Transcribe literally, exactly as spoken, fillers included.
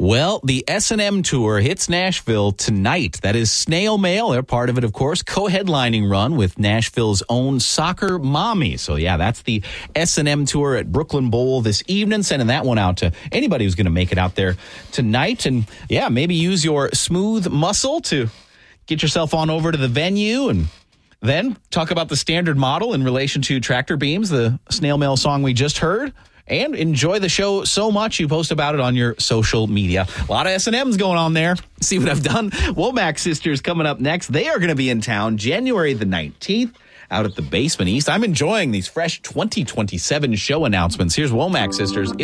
Well, the S and M Tour hits Nashville tonight. That is Snail Mail. They're part of it, of course. Co-headlining run with Nashville's own Soccer Mommy. So, yeah, that's the S and M Tour at Brooklyn Bowl this evening. Sending that one out to anybody who's going to make it out there tonight. And, yeah, maybe use your smooth muscle to get yourself on over to the venue and then talk about the standard model in relation to tractor beams, the Snail Mail song we just heard. And enjoy the show so much you post about it on your social media. A lot of S and M's going on there. See what I've done? Womack Sisters coming up next. They are going to be in town January the nineteenth out at the Basement East. I'm enjoying these fresh twenty twenty-seven show announcements. Here's Womack Sisters.